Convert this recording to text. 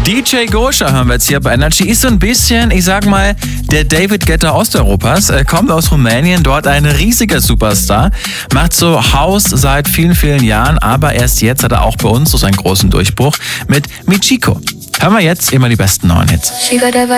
DJ Gosha hören wir jetzt hier bei Energy. Ist so ein bisschen, ich sag mal, der David Guetta Osteuropas. Kommt aus Rumänien, dort ein riesiger Superstar. Macht so House seit vielen, vielen Jahren, aber erst jetzt hat er auch bei uns so seinen großen Durchbruch mit Michiko. Hören wir jetzt immer die besten neuen Hits.